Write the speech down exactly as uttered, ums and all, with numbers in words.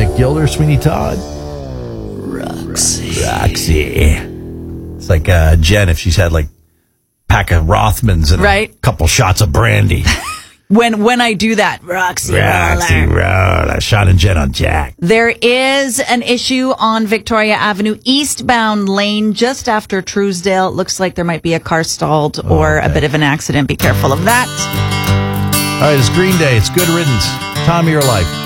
Nick Gilder, Sweeney Todd. Roxy. Roxy. It's like uh, Jen if she's had like a pack of Rothmans and right. a couple shots of brandy. When when I do that, Roxy, Roxy Roller. Roller. Sean and Jen on Jack. There is an issue on Victoria Avenue, eastbound lane, just after Truesdale. It looks like there might be a car stalled or okay. a bit of an accident. Be careful of that. All right, it's Green Day. It's Good Riddance. Time of Your Life.